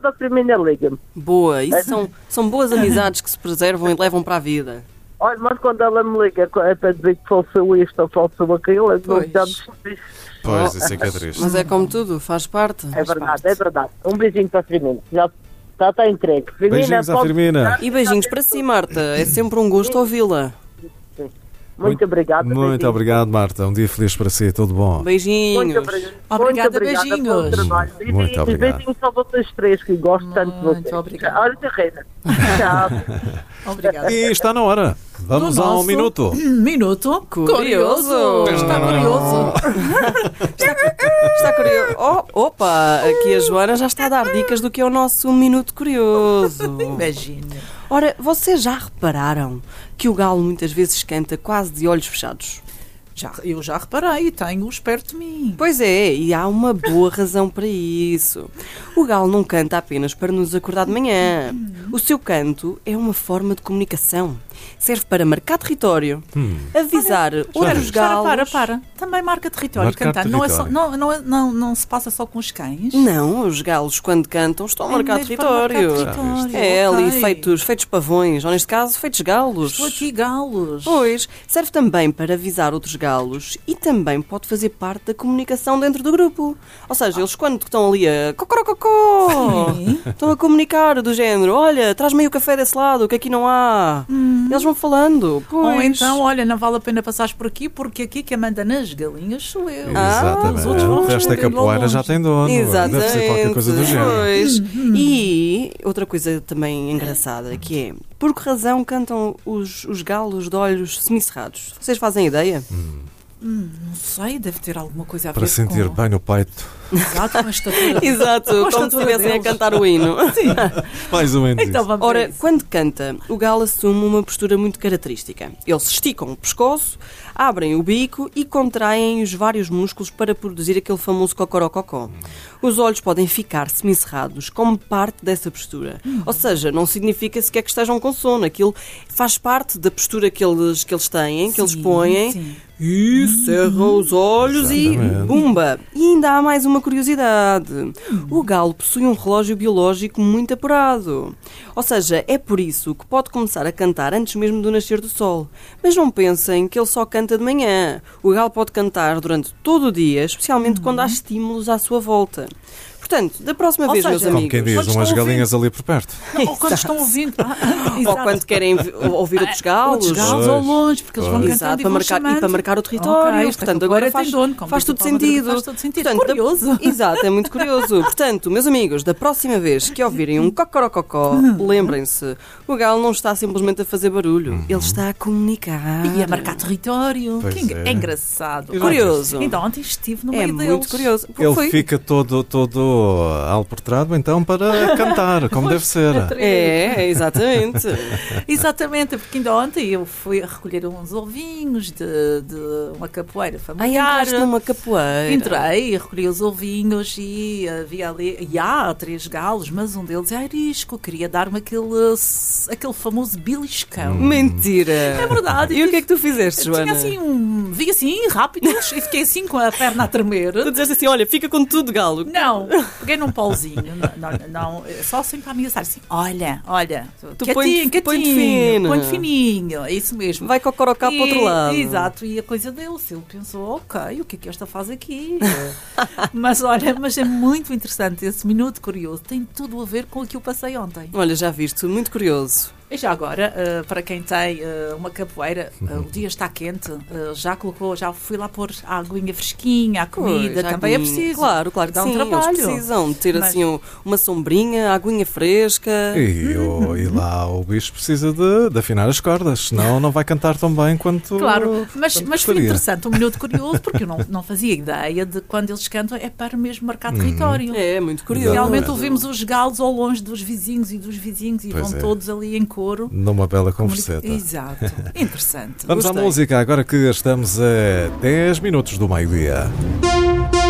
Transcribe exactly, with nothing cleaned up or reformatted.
para a Firmina, liga-me. Boa, isso são, são boas amizades que se preservam e levam para a vida. Olha, mas quando ela me liga é para dizer que faleceu isto ou faleceu aquilo, eu não já me disse. Pois, isso é que é triste. Mas é como tudo, faz parte. É verdade, é verdade. Um beijinho para a Firmina. Já está, está entregue. Firmina, Beijinhos à pode- Firmina. E beijinhos para si, Marta. É sempre um gosto ouvi-la. Muito obrigado. Muito beijinho. obrigado, Marta. Um dia feliz para si. Tudo bom. Beijinhos. Muito obrigado. Obrigada, Muito obrigada beijinhos. pelo trabalho. Muito Beijinhos, obrigado. beijinhos só vocês três, que gosto tanto de vocês. Muito obrigada. Olha, Terreira. Tchau. Obrigada. E está na hora. Vamos Do ao nosso minuto. Minuto Curioso. Está curioso. Está curioso. Oh, opa, aqui a Joana já está a dar dicas do que é o nosso Minuto Curioso. Imagina. Ora, vocês já repararam que o galo muitas vezes canta quase de olhos fechados? Já, eu já reparei, tenho-os perto de mim. Pois é, e há uma boa razão para isso. O galo não canta apenas para nos acordar de manhã. O seu canto é uma forma de comunicação. Serve para marcar território, avisar outros Espera, galos... para, para. Também marca território Marcar cantar. Não, é só, território. não, não, é- não, não se passa só com os cães? Não, os galos, quando cantam, estão a marcar mesmo para marcar território. território, É, ali ok. feitos, feitos pavões, ou neste caso, feitos galos. Estou aqui galos. Pois, serve também para avisar outros galos e também pode fazer parte da comunicação dentro do grupo. Ou seja, eles quando estão ali a cocorococó, Sim. estão a comunicar do género, olha, traz-me aí o café desse lado, que aqui não há. Eles vão falando. Pois. Ou então, olha, não vale a pena passares por aqui porque aqui quem manda nas galinhas sou eu. Ah, os outros vão Exatamente. Esta responder capoeira longe. já tem dono. Exatamente. Deve ser qualquer coisa do género. Pois. E outra coisa também engraçada, que é, por que razão cantam os, os galos de olhos semicerrados? Vocês fazem ideia? Não sei, deve ter alguma coisa a ver Para sentir com... bem no peito. Exato, com a estatura. Exato, Com a como se estatura estivessem a deles. cantar o hino. Mais ou menos Então isso. vamos a Ora, isso. quando canta, o galo assume uma postura muito característica. Eles esticam o pescoço, abrem o bico e contraem os vários músculos para produzir aquele famoso cocorococó. Os olhos podem ficar semicerrados como parte dessa postura. Ou seja, não significa sequer que estejam com sono. Aquilo faz parte da postura que eles, que eles têm, que eles Sim, põem. sim. E cerram os olhos Exatamente. e bumba! E ainda há mais uma curiosidade. O galo possui um relógio biológico muito apurado. Ou seja, é por isso que pode começar a cantar antes mesmo do nascer do sol. Mas não pensem que ele só canta de manhã. O galo pode cantar durante todo o dia, especialmente quando há estímulos à sua volta. Portanto, da próxima Ou vez, seja, meus Como amigos... quem diz, Quando umas estão a galinhas ali por perto. Ou quando estão ouvindo. Ah, Ou exato. quando querem vi- ouvir outros galos. Outros galos Pois. ao longe, porque eles vão Pois. cantando Exato, e para vão marcar, chamando. e para marcar o território. Ok, esta Portanto, capoeira agora faz, tem dono, como faz diz o todo Paulo Madruga, sentido. faz todo sentido. Portanto, da- Curioso. Exato, é muito curioso. Portanto, meus amigos, da próxima vez que ouvirem um cocorococó, lembrem-se, o galo não está simplesmente a fazer barulho, ele está a comunicar. E a marcar território. Pois Que engra- é. é engraçado. Curioso. Então, ontem estive no É meio muito deles. curioso. Ele Foi. fica todo, todo alportrado, então, para cantar, como deve ser. É, é, exatamente. Exatamente, porque ainda ontem eu fui a recolher uns ovinhos de, de uma capoeira Ai, familiar. entraste numa capoeira. Entrei, recolhi os ovinhos e havia ali. E há três galos, mas um deles é arisco. Queria dar-me aquele, aquele famoso beliscão. Mentira. É verdade. E o que é que tu fizeste, Joana? Tinha assim um. Vi assim, rápidos, e fiquei assim com a perna a tremer. Tu disseste assim, olha, fica com tudo, galo. Não, peguei num pauzinho, não, não, não, só assim para ameaçar, assim, olha, olha, Tu quietinho, põe-te- põe-te quietinho, fino. põe-te fininho, é isso mesmo. Vai cocorocar para o outro E- lado. Exato, e a coisa deu-se, ele pensou, ok, o que é que esta faz aqui? Mas olha, mas é muito interessante, esse minuto curioso, tem tudo a ver com o que eu passei ontem. Olha, já viste, muito curioso. E já agora, uh, para quem tem uh, uma capoeira, uh, o dia está quente, uh, já colocou, já fui lá pôr a aguinha fresquinha, a comida, Pois, a também é aguinha. preciso. Claro, claro que dá um sim. trabalho. Eles precisam de ter Mas- assim um- uma sombrinha, a aguinha fresca. E, o- e lá o bicho precisa de, de afinar as cordas, senão não vai cantar tão bem quanto. Claro, mas, quanto mas foi gostaria. interessante, um minuto curioso, porque eu não, não fazia ideia de quando eles cantam é para mesmo marcar território. É, muito curioso. Realmente Exatamente. ouvimos os galos ao longe dos vizinhos e dos vizinhos e Pois vão é. todos ali em coro. Numa bela converseta. Exato, interessante. Vamos à Gostei. música agora que estamos a dez minutos do meio-dia.